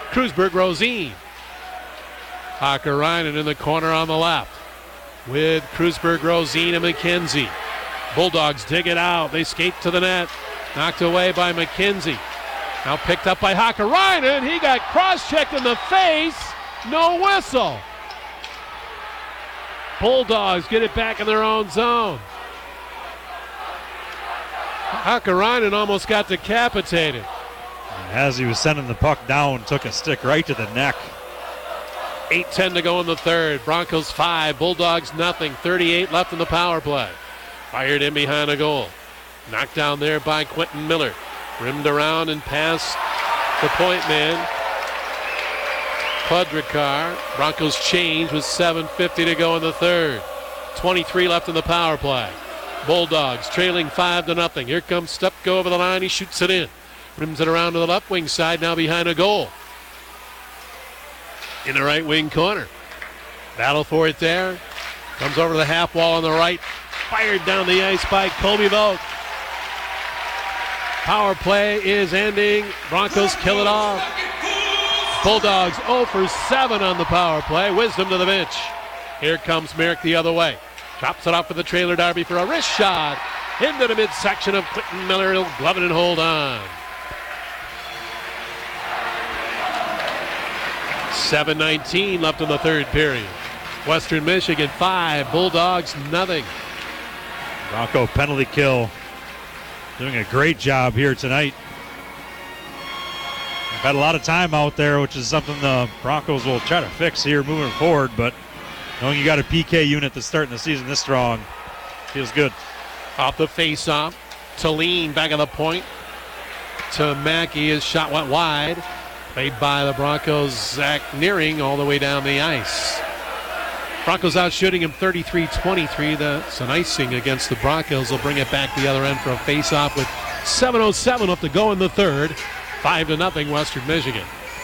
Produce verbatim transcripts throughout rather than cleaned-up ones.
Kreuzberg, Rosine. Hakkarainen in the corner on the left with Kreuzberg, Rosine, and McKenzie. Bulldogs dig it out. They skate to the net. Knocked away by McKenzie. Now picked up by Hakkarainen. He got cross-checked in the face. No whistle. Bulldogs get it back in their own zone. Hakkarainen almost got decapitated. As he was sending the puck down, took a stick right to the neck. eight ten to go in the third. Broncos five, Bulldogs nothing. thirty-eight left in the power play. Fired in behind a goal. Knocked down there by Quentin Miller. Rimmed around and past the point man. Podrikar. Broncos change with seven fifty to go in the third. twenty-three left in the power play. Bulldogs trailing five to nothing. Here comes Stepko over the line. He shoots it in. Rims it around to the left wing side, now behind a goal. In the right wing corner. Battle for it there. Comes over to the half wall on the right. Fired down the ice by Colby Vogt. Power play is ending. Broncos kill it off. Bulldogs oh for seven on the power play. Wisdom to the bench. Here comes Merrick the other way. Drops it off for the trailer derby for a wrist shot. Into the midsection of Quentin Miller. He'll glove it and hold on. seven nineteen left in the third period. Western Michigan five, Bulldogs nothing. Bronco penalty kill. Doing a great job here tonight. We've had a lot of time out there, which is something the Broncos will try to fix here moving forward, but knowing you got a P K unit that's starting the season this strong feels good. Off the face-off, Talene back at the point to Mackey. His shot went wide. Played by the Broncos, Zach Nearing all the way down the ice. Broncos out shooting him thirty-three twenty-three. That's an icing against the Broncos. They'll bring it back the other end for a face-off with seven oh seven left to go in the third. Five to nothing, Western Michigan.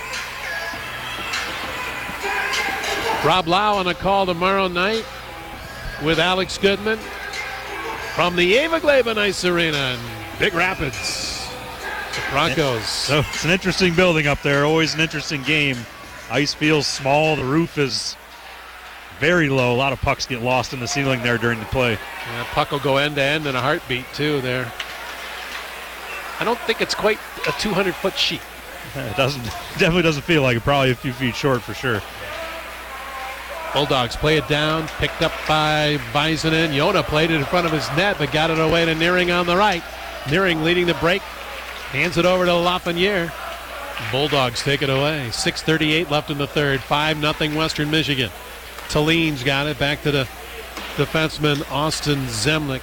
Rob Lau on a call tomorrow night with Alex Goodman from the Ava Glaben Ice Arena in Big Rapids. The Broncos. So it's an interesting building up there. Always an interesting game. Ice feels small. The roof is very low. A lot of pucks get lost in the ceiling there during the play. Yeah, puck will go end to end in a heartbeat too there. I don't think it's quite a two hundred foot sheet. It doesn't. Definitely doesn't feel like it. Probably a few feet short for sure. Bulldogs play it down. Picked up by Väisänen. Jona played it in front of his net, but got it away to Nearing on the right. Nearing leading the break. Hands it over to Lafreniere. Bulldogs take it away. six thirty-eight left in the third. five nothing Western Michigan. Talene's got it. Back to the defenseman, Austin Zemlik.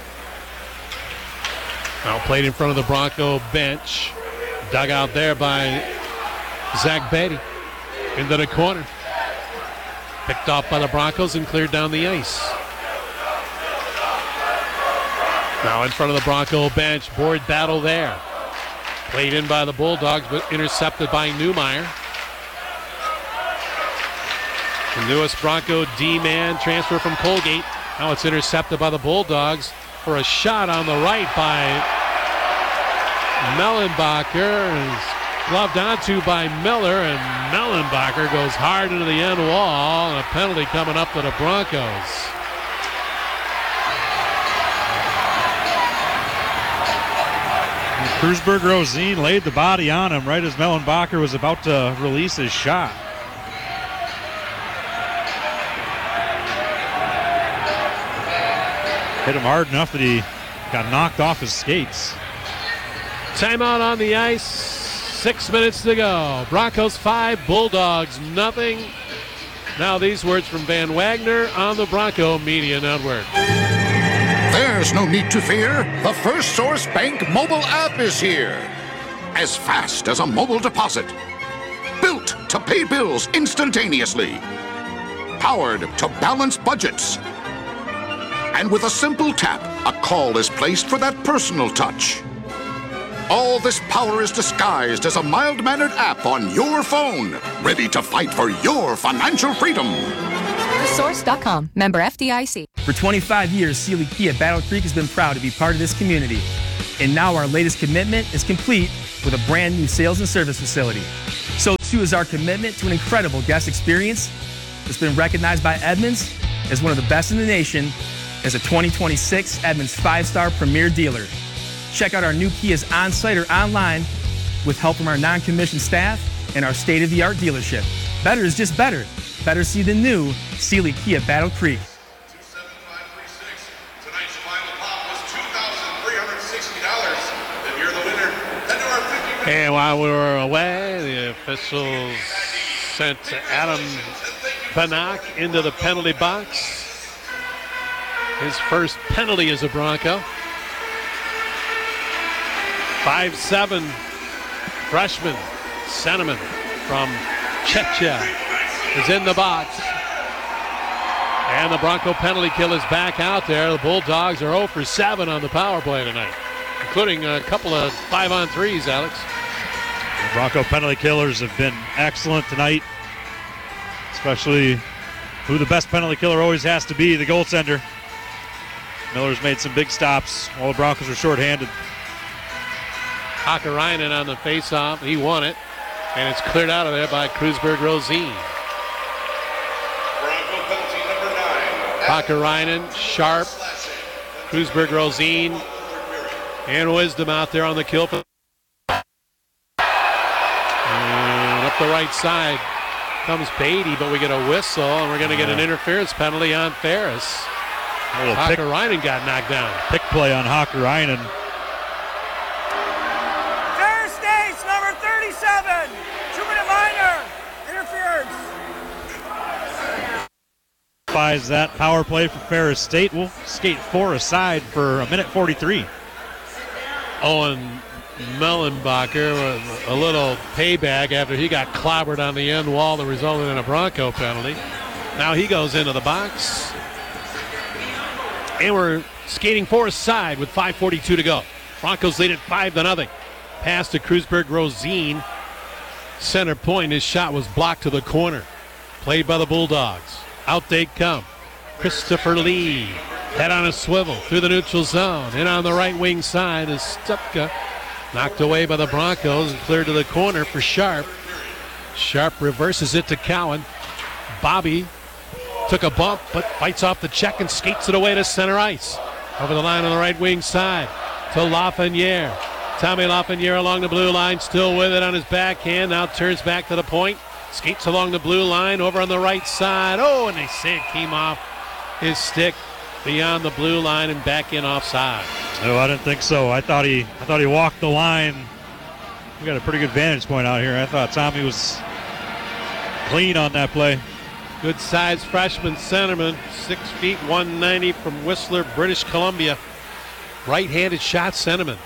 Now played in front of the Bronco bench. Dug out there by Zach Beatty. Into the corner. Picked off by the Broncos and cleared down the ice. Now in front of the Bronco bench. Board battle there. Played in by the Bulldogs, but intercepted by Newmeyer. The newest Bronco D-man transfer from Colgate. Now it's intercepted by the Bulldogs for a shot on the right by Mellenbacher. It's gloved onto by Miller, and Mellenbacher goes hard into the end wall, and a penalty coming up to the Broncos. Kreuzberg Rosine laid the body on him right as Mellenbacher was about to release his shot. Hit him hard enough that he got knocked off his skates. Timeout on the ice. Six minutes to go. Broncos five, Bulldogs nothing. Now these words from Van Wagner on the Bronco Media Network. There's no need to fear. The First Source Bank mobile app is here. As fast as a mobile deposit. Built to pay bills instantaneously. Powered to balance budgets. And with a simple tap, a call is placed for that personal touch. All this power is disguised as a mild-mannered app on your phone, ready to fight for your financial freedom. Source dot com, member F D I C. For twenty-five years, Sealy Kia Battle Creek has been proud to be part of this community. And now our latest commitment is complete with a brand new sales and service facility. So Two is our commitment to an incredible guest experience that's been recognized by Edmunds as one of the best in the nation as a twenty twenty-six Edmunds five-star premier dealer. Check out our new Kias on-site or online with help from our non-commissioned staff and our state-of-the-art dealership. Better is just better. Better see the new Sealy Kia Battle Creek. two seven five three six. Tonight's final pop was two thousand three hundred sixty dollars. Then you're the winner. Then there are fifty. And while we were away, the officials sent Adam Banach into the penalty box. His first penalty as a Bronco. five seven freshman Centerman from Czechia is in the box. And the Bronco penalty kill is back out there. The Bulldogs are zero for seven on the power play tonight, including a couple of five-on-threes, Alex. The Bronco penalty killers have been excellent tonight, especially who the best penalty killer always has to be, the goaltender. Miller's made some big stops while the Broncos are shorthanded. Hakarainen on the faceoff. He won it, and it's cleared out of there by Kreuzberg Rosine. Bronco penalty number nine. Hakarainen, Sharp, Kreuzberg Rosine, and Wisdom out there on the kill. And up the right side comes Beatty, but we get a whistle, and we're going to get an interference penalty on Ferris. A little pick, Hakarainen got knocked down. pick play on Hakarainen. Ferris State's number thirty-seven, two-minute minor, interference. Buys that power play for Ferris State. We'll skate four aside for a minute forty-three. Owen Mellenbacher with a little payback after he got clobbered on the end wall that resulted in a Bronco penalty. Now he goes into the box. And we're skating four aside with five forty-two to go. Broncos lead at five to nothing. Pass to Kreuzberg Rosine. Center point. His shot was blocked to the corner. Played by the Bulldogs. Out they come. Christopher Lee. Head on a swivel through the neutral zone. In on the right wing side is Stupka. Knocked away by the Broncos and cleared to the corner for Sharp. Sharp reverses it to Cowan. Bobby took a bump, but fights off the check and skates it away to center ice. Over the line on the right wing side to Lafreniere. Tommy Lafreniere along the blue line, still with it on his backhand. Now turns back to the point. Skates along the blue line, over on the right side. Oh, and they say it came off his stick beyond the blue line and back in offside. No, I didn't think so. I thought he I thought he walked the line. We got a pretty good vantage point out here. I thought Tommy was clean on that play. Good size freshman centerman, six feet one ninety from Whistler, British Columbia. Right-handed shot centerman.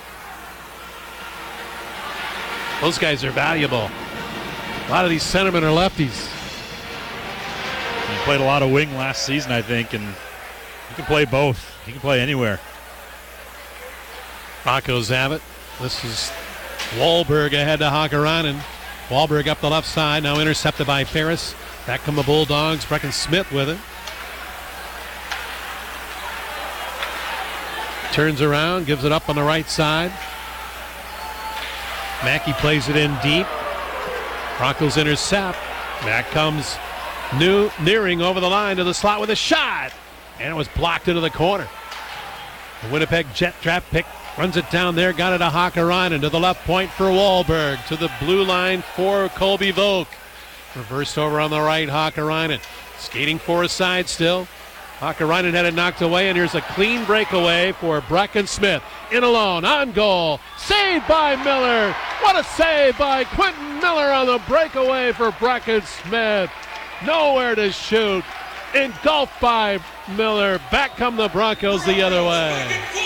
Those guys are valuable. A lot of these centermen are lefties. He played a lot of wing last season, I think, and he can play both. He can play anywhere. Broncos have it. This is Wahlberg ahead to Hakarainen. Wahlberg up the left side, now intercepted by Ferris. Back come the Bulldogs. Brecken Smith with it. Turns around, gives it up on the right side. Mackey plays it in deep. Broncos intercept. Back comes New Nearing over the line to the slot with a shot. And it was blocked into the corner. The Winnipeg Jet draft pick runs it down there. Got it to Hakarainen to the left point for Wahlberg. To the blue line for Colby Volk. Reversed over on the right, Hakarainen. Skating for a side still. Hakarainen had it knocked away, and here's a clean breakaway for Brecken Smith. In alone, on goal. Saved by Miller. What a save by Quentin Miller on the breakaway for Brecken Smith. Nowhere to shoot. Engulfed by Miller. Back come the Broncos the other way.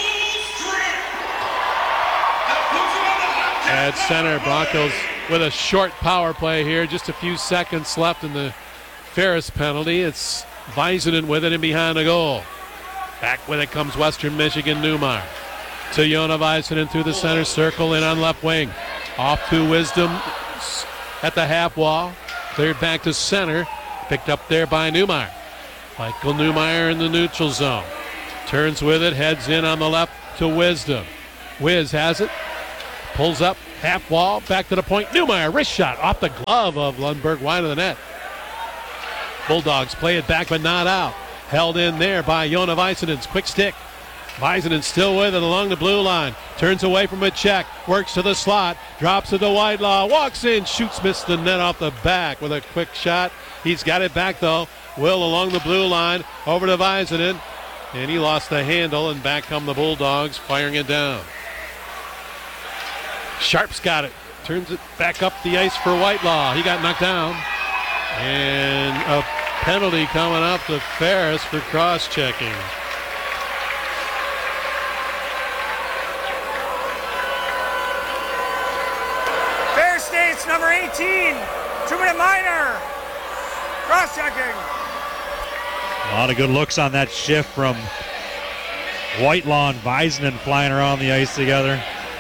At center, Broncos with a short power play here. Just a few seconds left in the Ferris penalty. It's Väisänen with it in behind the goal. Back with it comes Western Michigan Newmar. To Jona Väisänen through the center circle in on left wing. Off to Wisdom at the half wall. Cleared back to center. Picked up there by Newmar. Michael Newmeyer in the neutral zone. Turns with it, heads in on the left to Wisdom. Wiz has it. Pulls up Half wall, back to the point. Newmeyer, wrist shot off the glove of Lundberg, wide of the net. Bulldogs play it back, but not out. Held in there by Jona Väisänen's quick stick. Väisänen still with it along the blue line. Turns away from a check. Works to the slot. Drops it to Whitelaw. Walks in. Shoots, missed the net off the back with a quick shot. He's got it back, though. Will along the blue line. Over to Väisänen. And he lost the handle, and back come the Bulldogs, firing it down. Sharp's got it. Turns it back up the ice for Whitelaw. He got knocked down. And a penalty coming up to Ferris for cross-checking. Fair State's number eighteen, two-minute minor. Cross-checking. A lot of good looks on that shift from Whitelaw and Väisänen flying around the ice together.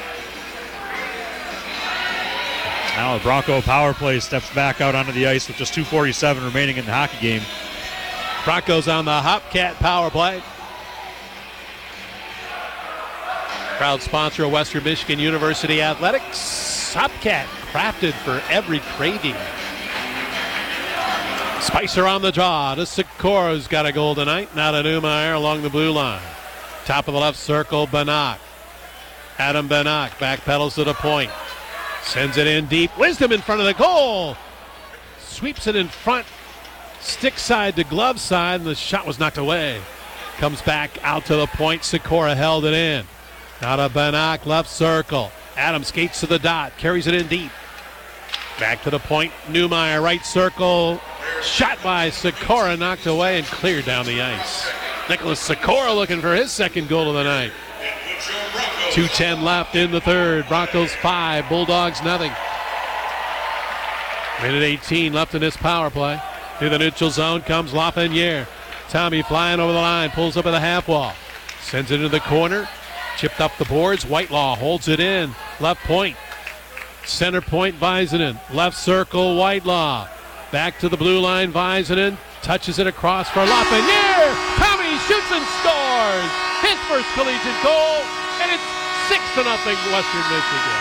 Now the Bronco power play steps back out onto the ice with just two forty-seven remaining in the hockey game. Broncos on the Hopcat power play. Proud sponsor of Western Michigan University Athletics. Hopcat, crafted for every craving. Spicer on the draw. To Sikora, got a goal tonight. Now to Newmeyer along the blue line. Top of the left circle, Banach. Adam Banach backpedals to the point. Sends it in deep. Wisdom in front of the goal. Sweeps it in front. Stick side to glove side, and the shot was knocked away. Comes back out to the point. Sikora held it in. Now to Banach, left circle. Adam skates to the dot. Carries it in deep. Back to the point. Newmeyer, right circle. Shot by Sikora, knocked away and cleared down the ice. Nicholas Sikora looking for his second goal of the night. two ten left in the third. Broncos five, Bulldogs nothing. Minute eighteen left in this power play. To the neutral zone comes Lafreniere. Tommy flying over the line, pulls up at the half wall. Sends it into the corner. Chipped up the boards. Whitelaw holds it in. Left point. Center point, Väisänen. Left circle, Whitelaw. Back to the blue line, Väisänen. Touches it across for Lafreniere. Tommy shoots and scores. His first collegiate goal. And it's six to nothing Western Michigan.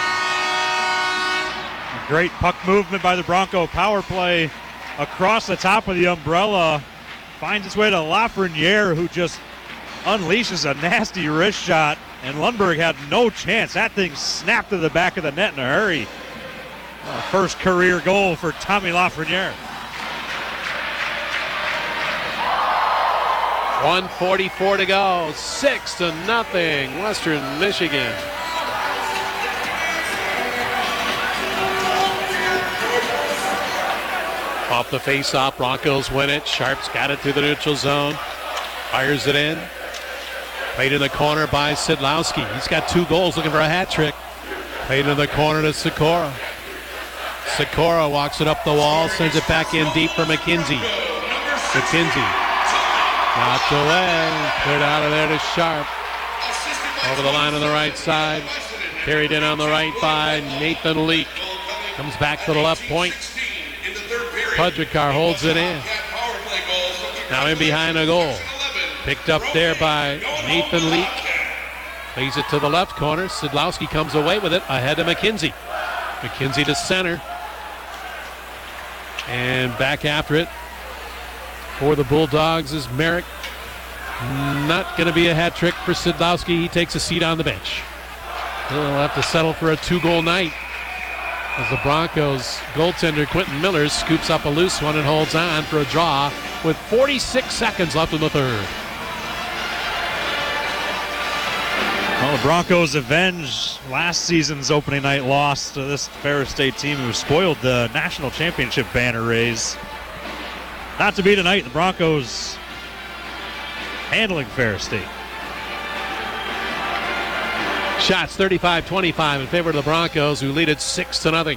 Great puck movement by the Bronco power play across the top of the umbrella. Finds its way to Lafreniere, who just unleashes a nasty wrist shot. And Lundberg had no chance. That thing snapped to the back of the net in a hurry. Uh, first career goal for Tommy Lafreniere. one forty-four to go. Six to nothing Western Michigan. Off the face-off, Broncos win it. Sharp's got it through the neutral zone. Fires it in. Played in the corner by Sidlowski. He's got two goals, looking for a hat trick. Played in the corner to Sikora. Sikora walks it up the wall, sends it back in deep for McKenzie. McKenzie knocked away, cleared out of there to Sharp. Over the line on the right side. Carried in on the right by Nathan Leak. Comes back to the left point. Pudrikar holds it in. Now in behind a goal. Picked up there by Nathan Leak. Plays it to the left corner. Sidlowski comes away with it ahead of McKenzie. McKenzie to center. And back after it for the Bulldogs is Merrick. Not going to be a hat trick for Sidlowski. He takes a seat on the bench. He'll have to settle for a two-goal night as the Broncos goaltender Quentin Miller scoops up a loose one and holds on for a draw with forty-six seconds left in the third. Well, the Broncos avenge last season's opening night loss to this Ferris State team who spoiled the national championship banner raise. Not to be tonight, the Broncos handling Ferris State. Shots thirty-five twenty-five in favor of the Broncos, who lead it six to nothing.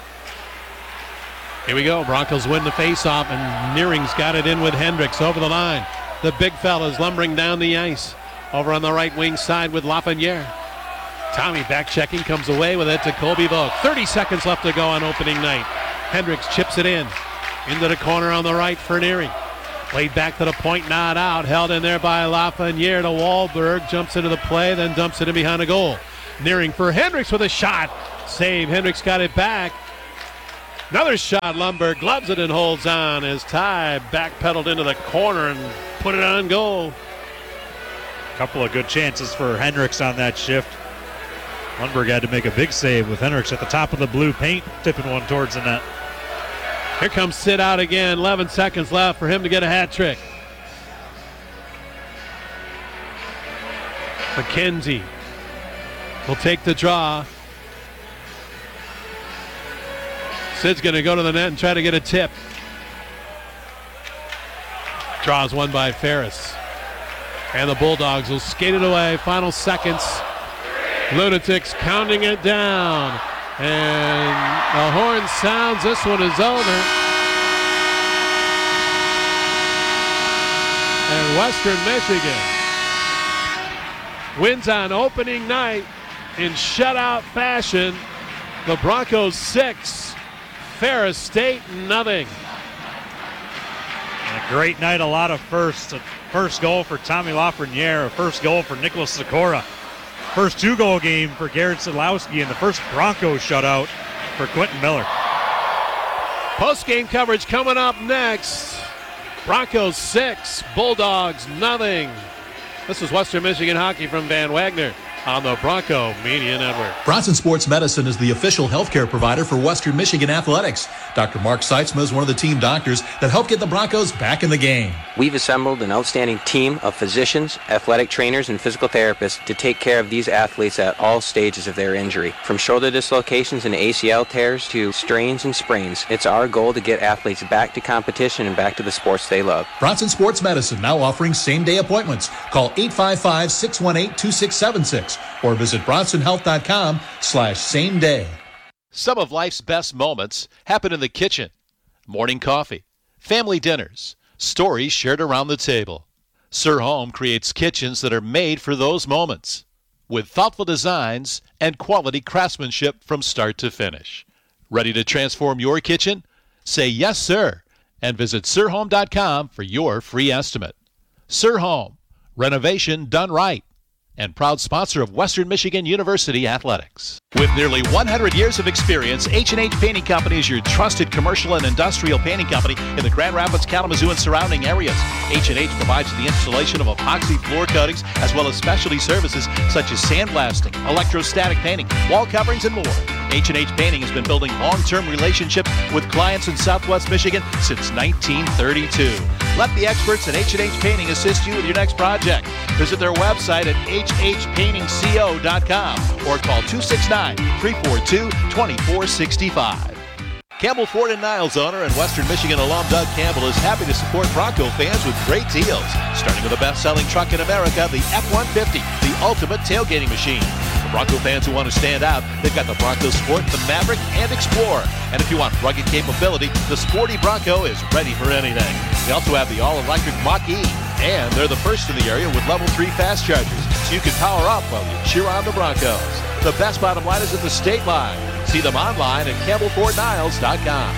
Here we go. Broncos win the faceoff, and Nearing's got it in with Hendricks over the line. The big fella's lumbering down the ice. Over on the right wing side with Lafreniere. Tommy back checking, comes away with it to Colby Vogt. thirty seconds left to go on opening night. Hendricks chips it in. Into the corner on the right for Nearing. Played back to the point, not out. Held in there by Lafreniere to Wahlberg. Jumps into the play, then dumps it in behind the goal. Nearing for Hendricks with a shot. save. Hendricks got it back. Another shot. Lundberg gloves it and holds on as Ty backpedaled into the corner and put it on goal. A couple of good chances for Hendricks on that shift. Lundberg had to make a big save with Hendricks at the top of the blue paint, tipping one towards the net. Here comes Sid out again. eleven seconds left for him to get a hat trick. McKenzie will take the draw. Sid's going to go to the net and try to get a tip. Draws one by Ferris. And the Bulldogs will skate it away. Final seconds. Lunatics counting it down. And the horn sounds. This one is over. And Western Michigan wins on opening night in shutout fashion. The Broncos six, Ferris State nothing. And a great night, a lot of firsts. A first goal for Tommy Lafreniere, a first goal for Nicholas Sikora. First two-goal game for Garrett Sadlowski, and the first Broncos shutout for Quentin Miller. Post-game coverage coming up next. Broncos six, Bulldogs nothing. This is Western Michigan Hockey from Van Wagner on the Bronco Media Network. Bronson Sports Medicine is the official healthcare provider for Western Michigan Athletics. Doctor Mark Seitzma is one of the team doctors that helped get the Broncos back in the game. We've assembled an outstanding team of physicians, athletic trainers, and physical therapists to take care of these athletes at all stages of their injury. From shoulder dislocations and A C L tears to strains and sprains, it's our goal to get athletes back to competition and back to the sports they love. Bronson Sports Medicine now offering same-day appointments. Call eight five five, six one eight, two six seven six or visit bronson health dot com slash same day. Some of life's best moments happen in the kitchen. Morning coffee, family dinners, stories shared around the table. Sir Home creates kitchens that are made for those moments with thoughtful designs and quality craftsmanship from start to finish. Ready to transform your kitchen? Say yes, sir, and visit sir home dot com for your free estimate. Sir Home, renovation done right, and proud sponsor of Western Michigan University Athletics. With nearly one hundred years of experience, H and H Painting Company is your trusted commercial and industrial painting company in the Grand Rapids, Kalamazoo, and surrounding areas. H and H provides the installation of epoxy floor coatings as well as specialty services such as sandblasting, electrostatic painting, wall coverings, and more. H and H Painting has been building long-term relationships with clients in Southwest Michigan since nineteen thirty-two. Let the experts at H and H Painting assist you with your next project. Visit their website at h h painting co dot com or call two six nine, three four two, two four six five. Campbell Ford and Niles owner and Western Michigan alum Doug Campbell is happy to support Bronco fans with great deals, starting with the best-selling truck in America, the F one fifty, the ultimate tailgating machine. For Bronco fans who want to stand out, they've got the Bronco Sport, the Maverick, and Explorer. And if you want rugged capability, the sporty Bronco is ready for anything. They also have the all-electric Mach-E, and they're the first in the area with level three fast chargers, so you can power up while you cheer on the Broncos. The best bottom line is at the state line. See them online at campbell ford niles dot com.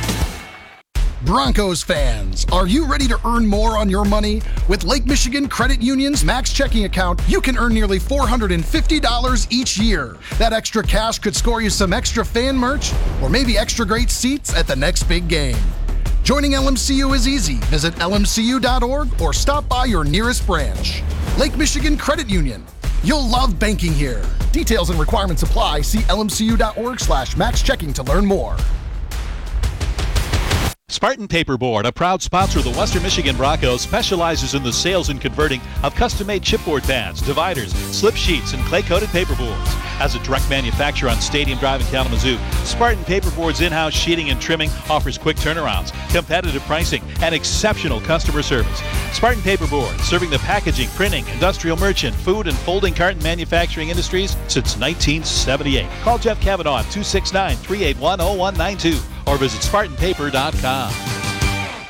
Broncos fans, are you ready to earn more on your money? With Lake Michigan Credit Union's Max Checking Account, you can earn nearly four hundred fifty dollars each year. That extra cash could score you some extra fan merch or maybe extra great seats at the next big game. Joining L M C U is easy. Visit L M C U dot org or stop by your nearest branch. Lake Michigan Credit Union. You'll love banking here. Details and requirements apply. See L M C U dot org slash max checking to learn more. Spartan Paperboard, a proud sponsor of the Western Michigan Broncos, specializes in the sales and converting of custom-made chipboard pads, dividers, slip sheets, and clay-coated paperboards. As a direct manufacturer on Stadium Drive in Kalamazoo, Spartan Paperboard's in-house sheeting and trimming offers quick turnarounds, competitive pricing, and exceptional customer service. Spartan Paperboard, serving the packaging, printing, industrial merchant, food, and folding carton manufacturing industries since nineteen seventy-eight. Call Jeff Kavanaugh at two six nine, three eight one, zero one nine two or visit spartan paper dot com.